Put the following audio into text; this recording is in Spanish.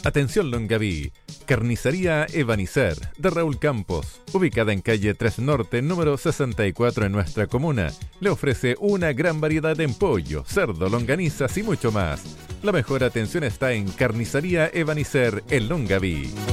Atención Longaví, Carnicería Evanisser de Raúl Campos, ubicada en calle 3 Norte, número 64 en nuestra comuna. Le ofrece una gran variedad en pollo, cerdo, longanizas y mucho más. La mejor atención está en Carnicería Evanisser en Longaví.